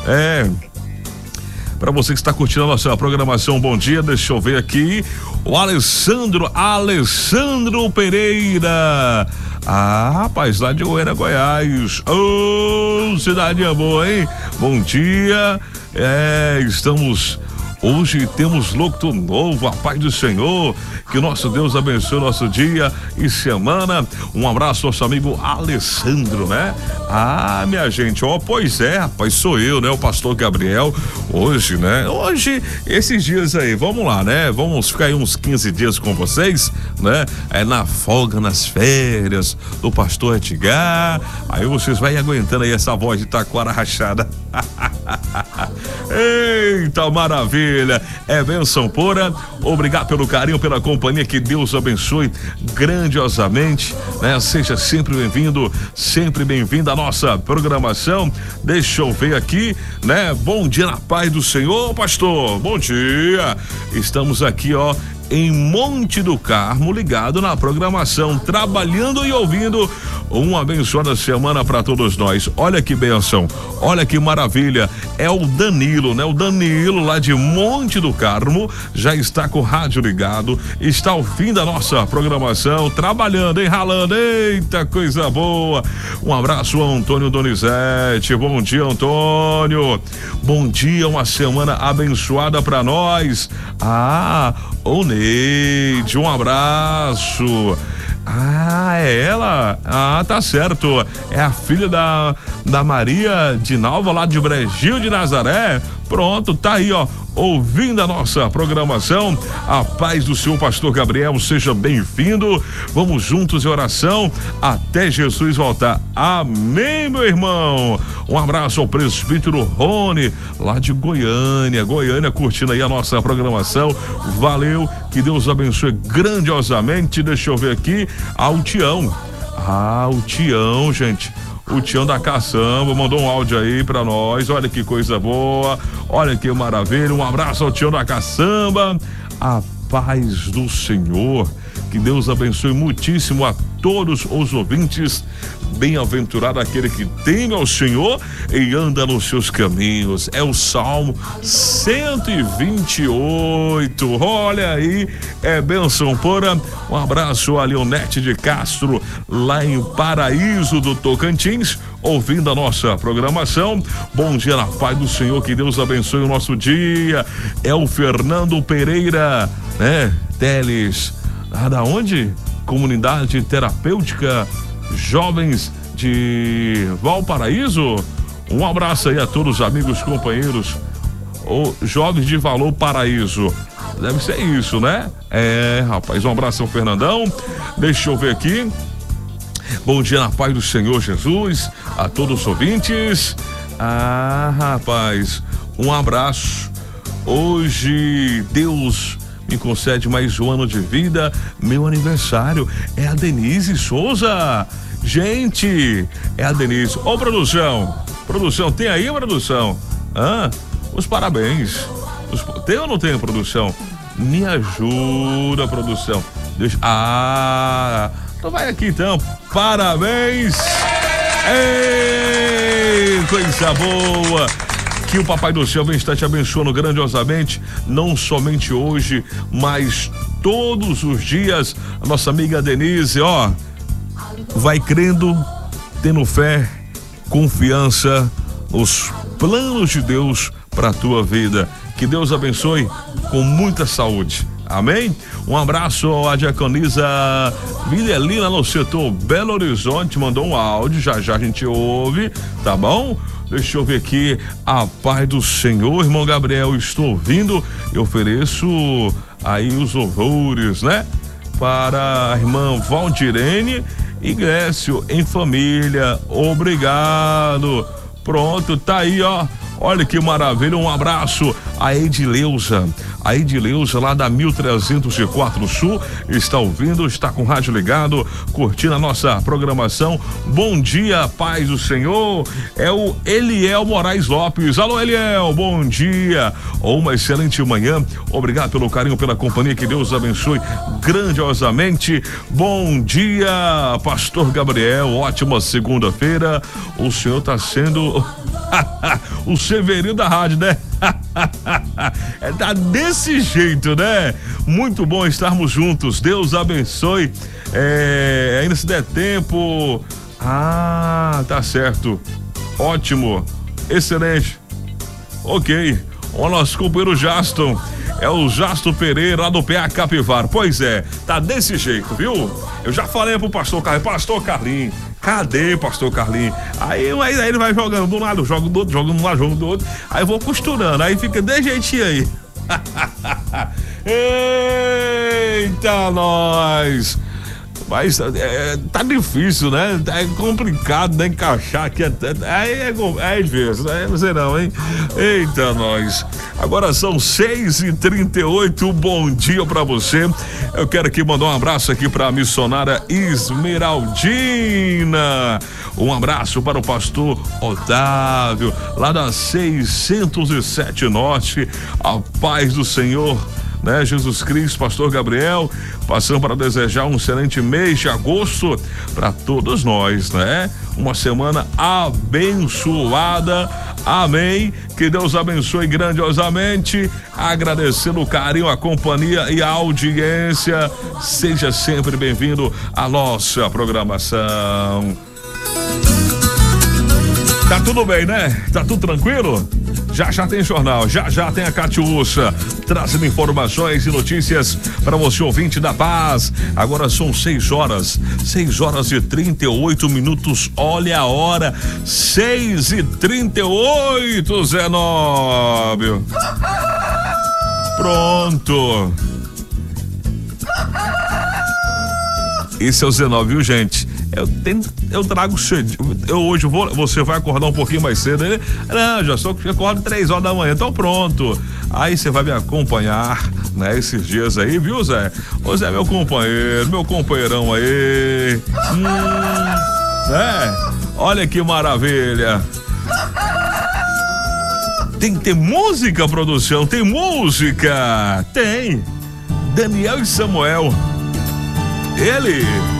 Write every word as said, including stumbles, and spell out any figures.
É. Para você que está curtindo a nossa programação, bom dia. Deixa eu ver aqui. O Alessandro, Alessandro Pereira. Ah, rapaz, lá de Goiânia, Goiás. Ô, oh, cidadinha boa, hein? Bom dia. É, estamos... Hoje temos locutor novo, a paz do Senhor, que o nosso Deus abençoe o nosso dia e semana. Um abraço ao nosso amigo Alessandro, né? Ah, minha gente, ó, pois é, rapaz, sou eu, né? O pastor Gabriel, hoje, né? Hoje, esses dias aí, vamos lá, né? Vamos ficar aí uns quinze dias com vocês, né? É na folga, nas férias do pastor Edgar. Aí vocês vai aguentando aí essa voz de taquara rachada. Eita, maravilha. É bênção pura. Obrigado pelo carinho, pela companhia, que Deus abençoe grandiosamente, né? Seja sempre bem-vindo, sempre bem-vindo à nossa programação. Deixa eu ver aqui, né? Bom dia na paz do Senhor, pastor. Bom dia. Estamos aqui, ó, em Monte do Carmo, ligado na programação, trabalhando e ouvindo. Uma abençoada semana para todos nós. Olha que bênção, olha que maravilha. É o Danilo, né? O Danilo lá de Monte do Carmo já está com o rádio ligado, está ao fim da nossa programação, trabalhando, hein? Ralando. Eita, coisa boa. Um abraço ao Antônio Donizete. Bom dia, Antônio. Bom dia, uma semana abençoada para nós. Ah, o Neide, um abraço. Ah, é ela? Ah, tá certo. É a filha da, da Maria de Nalva, lá de Brejil de Nazaré. Pronto, tá aí, ó, ouvindo a nossa programação. A paz do Senhor, pastor Gabriel, seja bem-vindo. Vamos juntos em oração até Jesus voltar. Amém, meu irmão. Um abraço ao presbítero Rony, lá de Goiânia, Goiânia, curtindo aí a nossa programação. Valeu, que Deus abençoe grandiosamente. Deixa eu ver aqui, ao Tião. Ah, o Tião, gente. O Tião da Caçamba mandou um áudio aí pra nós. Olha que coisa boa, olha que maravilha. Um abraço ao Tião da Caçamba. A paz do Senhor, que Deus abençoe muitíssimo a todos os ouvintes. Bem-aventurado aquele que teme ao Senhor e anda nos seus caminhos. É o Salmo cento e vinte e oito. Olha aí, é bênção pura. Um abraço a Leonete de Castro, lá em Paraíso do Tocantins, ouvindo a nossa programação. Bom dia na paz do Senhor, que Deus abençoe o nosso dia. É o Fernando Pereira, né? Teles, lá da onde? Comunidade Terapêutica Jovens de Valparaíso. Um abraço aí a todos os amigos, companheiros, ou Jovens de Valor Paraíso. Deve ser isso, né? É, rapaz, um abraço ao Fernandão. Deixa eu ver aqui. Bom dia na paz do Senhor Jesus a todos os ouvintes. Ah, rapaz, um abraço. Hoje Deus me concede mais um ano de vida. Meu aniversário é a Denise Souza. Gente, é a Denise. Ô, produção, produção, tem aí, produção? Ah, os parabéns. Os, tem ou não tem, produção? Me ajuda, produção. Deixa, ah, então vai aqui então. Parabéns. Ei, coisa boa. Que o Papai do Céu vem estar te abençoando grandiosamente, não somente hoje, mas todos os dias. A nossa amiga Denise, ó, vai crendo, tendo fé, confiança nos planos de Deus para a tua vida. Que Deus abençoe com muita saúde. Amém? Um abraço à diaconisa Vilhelina no setor Belo Horizonte, mandou um áudio, já já a gente ouve, tá bom? Deixa eu ver aqui, a paz do Senhor, irmão Gabriel, estou ouvindo, eu ofereço aí os louvores, né? Para a irmã Valdirene e Grécio em família, obrigado. Pronto, tá aí, ó. Olha que maravilha, um abraço A Edileuza, a Edileuza lá da mil trezentos e quatro Sul, está ouvindo, está com o rádio ligado, curtindo a nossa programação. Bom dia, paz do Senhor. É o Eliel Moraes Lopes. Alô, Eliel, bom dia. Uma excelente manhã. Obrigado pelo carinho, pela companhia. Que Deus abençoe grandiosamente. Bom dia, Pastor Gabriel. Ótima segunda-feira. O senhor está sendo o Severino da rádio, né? É, tá desse jeito, né? Muito bom estarmos juntos. Deus abençoe. É, ainda se der tempo. Ah, tá certo. Ótimo. Excelente. Ok. O nosso companheiro Jaston. É o Jasto Pereira lá do P A Capivara. Pois é, tá desse jeito, viu? Eu já falei pro pastor Carlinhos, pastor Carlinhos, cadê pastor Carlinhos? Aí, aí, aí ele vai jogando de um lado, joga do outro, joga de um lado, joga do outro. Aí eu vou costurando, aí fica de jeitinho aí. Eita, nós! Mas é, tá difícil, né? É complicado, né? Encaixar aqui. Aí é, é, é vezes, né? Não sei não, hein? Eita, nós. Agora são seis e trinta e oito. Bom dia pra você. Eu quero aqui mandar um abraço aqui pra missionária Esmeraldina. Um abraço para o pastor Otávio, lá da seiscentos e sete Norte. A paz do Senhor, né? Jesus Cristo, pastor Gabriel, passando para desejar um excelente mês de agosto para todos nós, né? Uma semana abençoada, amém. Que Deus abençoe grandiosamente. Agradecendo o carinho, a companhia e a audiência. Seja sempre bem-vindo à nossa programação. Tá tudo bem, né? Tá tudo tranquilo? Já já tem jornal, já já tem a Catiúcha trazendo informações e notícias para você, ouvinte da Paz. Agora são seis horas, seis horas e trinta e oito minutos. Olha a hora, seis e trinta e oito, Zé Nóbio. Pronto. Esse é o Zé Nóbio, viu, gente? Eu, tenho, eu trago cedo. Eu hoje vou, você vai acordar um pouquinho mais cedo. Ele, não, já só que acordo três horas da manhã. Então pronto. Aí você vai me acompanhar, né? Esses dias aí, viu, Zé? Ô Zé, meu companheiro, meu companheirão aí. Hum, é. Olha que maravilha. Tem que ter música, produção. Tem música. Tem. Daniel e Samuel. Ele.